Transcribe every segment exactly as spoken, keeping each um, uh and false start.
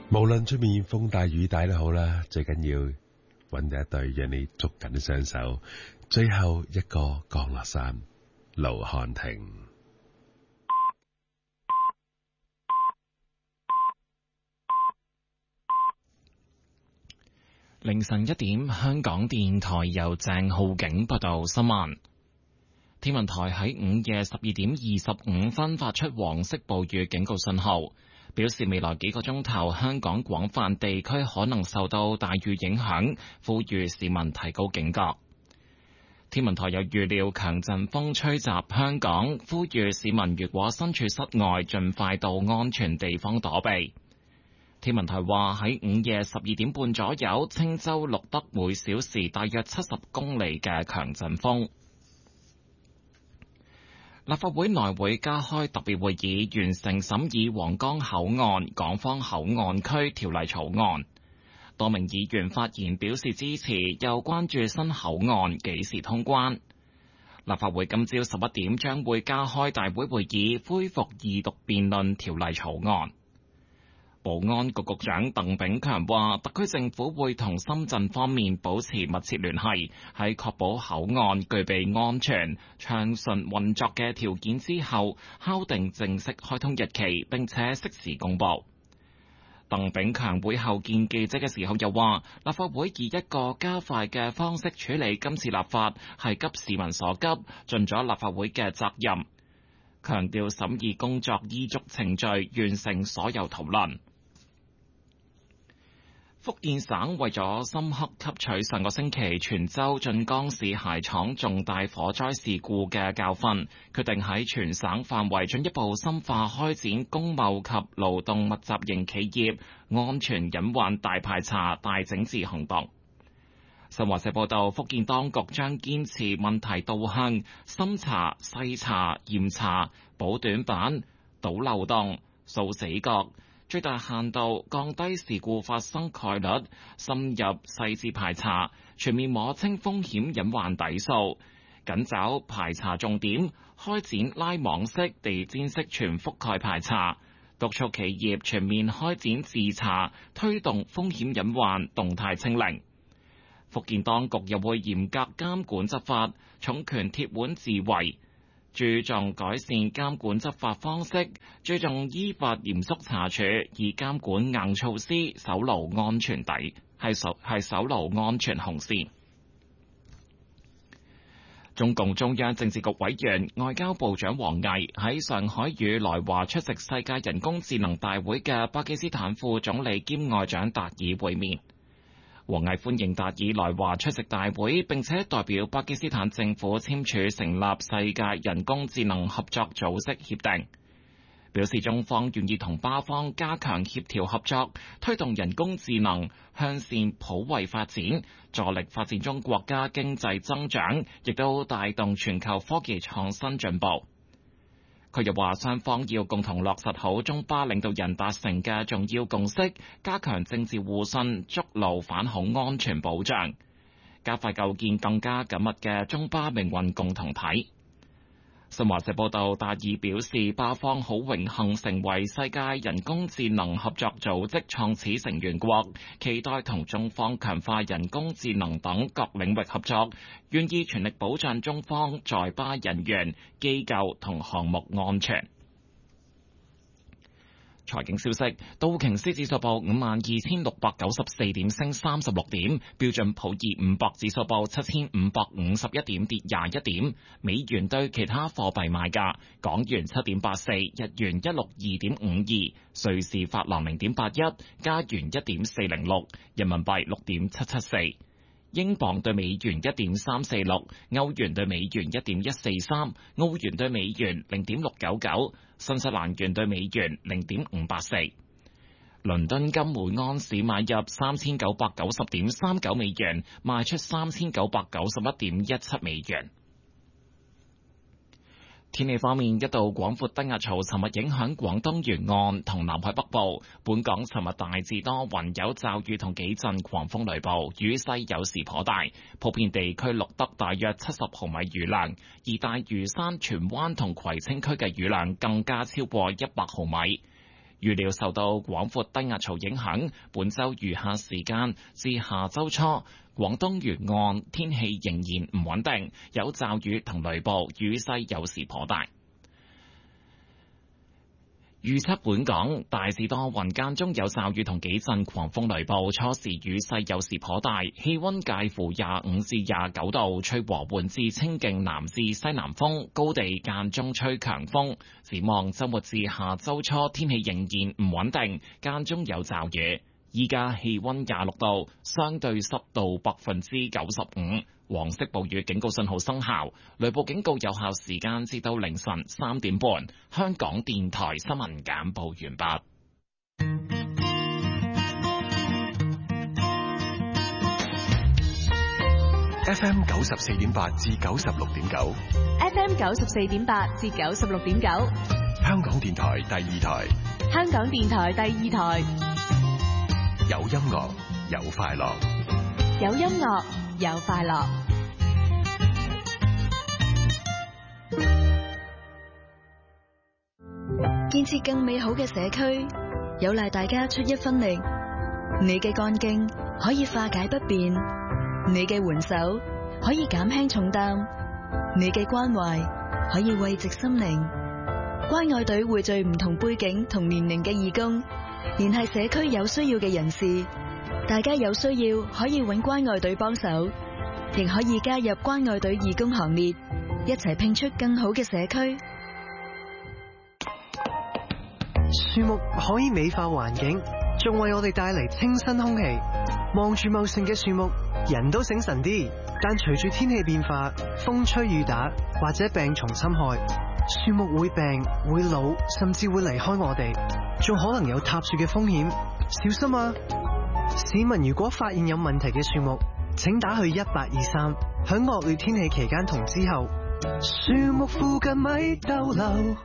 無論出面風大雨大都好啦，最緊要揾到一對讓你捉緊嘅雙手。最後一個降落傘，盧漢庭。 凌晨一點，香港電台由鄭浩景報道新聞。天文台喺午夜十二點二十五分發出黃色暴雨警告信號，表示未來幾個鐘頭香港廣泛地區可能受到大雨影響，呼籲市民提高警覺。天文台又預料強陣風吹襲香港，呼籲市民如果身處室外，盡快到安全地方躲避。天文台話喺午夜十二點半左右，青州錄得每小時大約七十公里嘅強陣風。立法會內會加開特別會議，完成審議皇崗口岸港方口岸區條例草案。多名議員發言表示支持，又關注新口岸幾時通關。立法會今朝十一點將會加開大會會議，恢復二讀辯論條例草案。保安局局長鄧炳強話，特區政府會同深圳方面保持密切聯繫，喺確保口岸具備安全、暢順運作嘅條件之後，敲定正式開通日期，並且適時公佈。鄧炳強會後見記者嘅時候又話，立法會以一個加快嘅方式處理今次立法，係急市民所急，盡咗立法會嘅責任，強調審議工作依足程序，完成所有討論。福建省為咗深刻吸取上個星期泉州晉江市鞋廠重大火災事故嘅教訓，決定喺全省範圍進一步深化開展工貿及勞動密集型企業安全隱患大排查大整治行動。新華社報道，福建當局將堅持問題導向，深查、細查、嚴查、補短板、堵漏洞、掃死角，最大限度降低事故發生概率，深入細緻排查，全面摸清風險隱患底數，緊抓排查重點，開展拉網式、地氈式全覆蓋排查，督促企業全面開展自查，推動風險隱患動態清零。福建當局又會嚴格監管執法，重拳鐵腕自衛，注重改善監管執法方式，注重依法嚴肅查處，以監管硬措施守牢安全底，係守係守牢安全紅線。中共中央政治局委員、外交部長王毅喺上海與來華出席世界人工智能大會嘅巴基斯坦副總理兼外長達爾會面。王毅歡迎達爾來華出席大會，並且代表巴基斯坦政府簽署成立世界人工智能合作組織協定，表示中方願意同巴方加強協調合作，推動人工智能向善普惠發展，助力發展中國家經濟增長，亦都帶動全球科技創新進步。佢又話，雙方要共同落實好中巴領導人達成嘅重要共識，加強政治互信，築牢反恐安全保障，加快構建更加緊密嘅中巴命運共同體。新華社報道，達爾表示，巴方好榮幸成為世界人工智能合作組織創始成員國，期待同中方強化人工智能等各領域合作，願意全力保障中方在巴人員、機構同項目安全。財經消息，道瓊斯指數報五萬二千六百九十四點，升三十六點；標準普爾五百指數報七千五百五十一點，跌廿一點。美元對其他貨幣賣價：港元七點八四，日元一六二點五二，瑞士法郎零點八一，加元一點四零六，人民幣六點七七四。英鎊對美元一點三四六，歐元對美元一點一四三，澳元對美元零點六九九，新西蘭元對美元零點五八四。倫敦金每安士買入三千九百九十點三九美元，賣出三千九百九十一點一七美元。天氣方面，一道廣闊低壓槽尋日影響廣東沿岸同南海北部。本港尋日大致多雲，有驟雨同幾陣狂風雷暴，雨勢有時頗大，普遍地區錄得大約七十毫米雨量，而大嶼山、荃灣同葵青區嘅雨量更加超過一百毫米。 預料受到廣闊低壓槽影響，本週餘下時間至下週初，廣東沿岸天氣仍然唔穩定，有驟雨同雷暴，雨勢有時頗大。預測本港大致多雲，間中有驟雨同幾陣狂風雷暴，初時雨勢有時頗大，氣溫介乎廿五至廿九度，吹和緩至清勁南至西南風，高地間中吹強風。展望週末至下週初，天氣仍然唔穩定，間中有驟雨。依家氣溫廿六度，相對濕度百分之九十五。黃色暴雨警告信號生效，雷暴警告有效時間至到凌晨三點半。香港電台新聞簡報完畢。 F M 九十四點八至九十六點九 ，F M 九十四點八至九十六點九， 香港電台第二台， 香港電台第二台， 有音樂，有快樂， 有音樂，有快樂。建設更美好嘅社區，有賴大家出一分力。你嘅幹勁可以化解不便，你嘅援手可以減輕重擔，你嘅關懷可以慰藉心靈。關愛隊匯聚唔同背景同年齡嘅義工，聯繫社區有需要嘅人士。大家有需要可以揾關愛隊幫手，亦可以加入關愛隊義工行列，一齊拼出更好嘅社區。 樹木可以美化環境，仲為我哋帶嚟清新空氣。望住茂盛嘅樹木，人都醒神啲。但隨住天氣變化，風吹雨打或者病蟲侵害，樹木會病、會老，甚至會離開我哋，仲可能有塌樹嘅風險。小心啊！市民如果發現有問題嘅樹木，請打去一八二三。響惡劣天氣期間同之後，樹木附近咪逗留。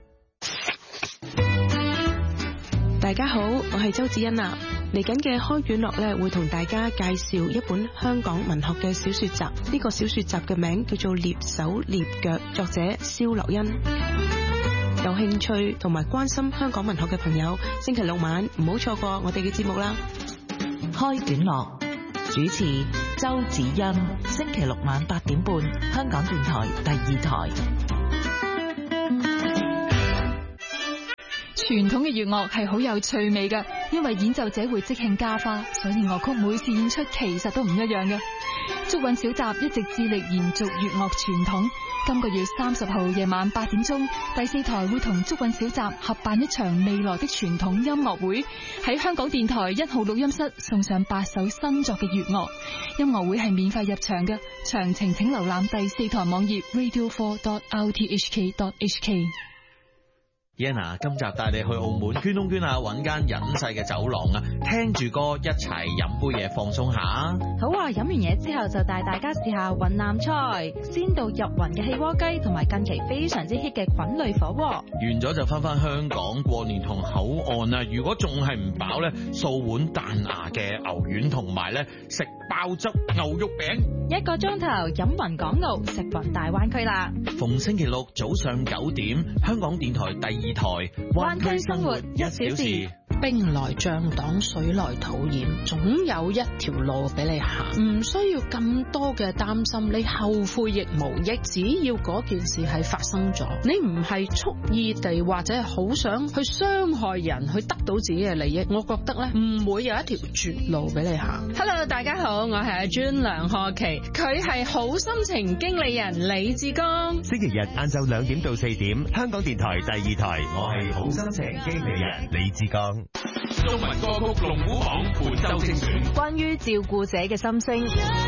大家好，我係周子欣啊。嚟緊嘅開卷樂咧，會同大家介紹一本香港文學嘅小說集。呢個小說集嘅名叫做《躡手躡腳》，作者蕭樂欣。有興趣同埋關心香港文學嘅朋友，星期六晚唔好錯過我哋嘅節目啦。 開卷樂主持周子欣，星期六晚八點半，香港電台第二台。 傳統嘅粵樂係好有趣味嘅，因為演奏者會即興加花，所以樂曲每次演出其實都唔一樣嘅。竹韻小集一直致力延續粵樂傳統。今個月三十號夜晚八點鐘，第四台會同竹韻小集合辦一場未來的傳統音樂會，喺香港電台一號錄音室送上八首新作嘅粵樂。音樂會係免費入場嘅，詳情請瀏覽第四台網頁 radio four dot r t h k dot h k。 Yana 今集帶你去澳門圈窿圈下，揾間隱世嘅酒廊啊，聽住歌一齊飲杯嘢放鬆下。 好啊，飲完嘢之後就帶大家試下雲南菜，鮮度入雲嘅氣鍋雞，同埋近期非常之 hit 嘅菌類火鍋。 完咗就翻返香港過年同口岸啊！如果仲係唔飽咧，掃碗彈牙嘅牛丸同埋咧食爆汁牛肉餅。 一個鐘頭飲雲港澳，食雲大灣區啦！ 逢星期六早上九點，香港電台第二台灣區生活一小時。 兵來將擋，水來土掩，總有一條路俾你行，唔需要咁多嘅擔心，你後悔亦無益。只要嗰件事係發生咗，你唔係蓄意地或者係好想去傷害人，去得到自己嘅利益，我覺得咧唔會有一條絕路俾你行。Hello， 大家好，我係阿專梁賀琪，佢係好心情經理人李志剛。 星期日晏晝兩點到四點，香港電台第二台，我係好心情經理人李志剛。 中文歌曲龍虎榜本周精選， 關於照顧者嘅心聲。